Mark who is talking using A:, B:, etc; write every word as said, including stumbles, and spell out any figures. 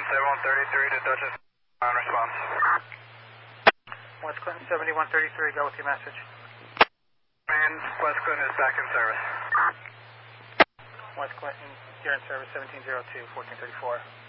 A: seventy-one thirty-three to Dutchess on response.
B: West Clinton seventy-one thirty-three, go with your message.
A: Man, West Clinton is back in service.
B: West Clinton, you're in service seventeen oh two, fourteen thirty-four.